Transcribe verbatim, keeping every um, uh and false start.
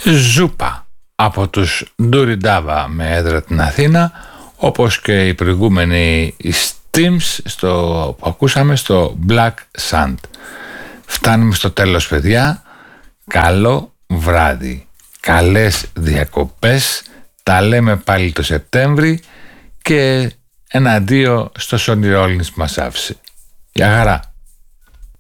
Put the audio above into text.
Ζούπα από τους Ντουριντάβα με έδρα την Αθήνα, όπως και οι προηγούμενοι Steams στο, που ακούσαμε στο Black Sand. Φτάνουμε στο τέλος, παιδιά. Καλό βράδυ, καλές διακοπές, τα λέμε πάλι το Σεπτέμβρη και ένα αντίο στο Sonny Rollins που μας άφησε. Γεια χαρά.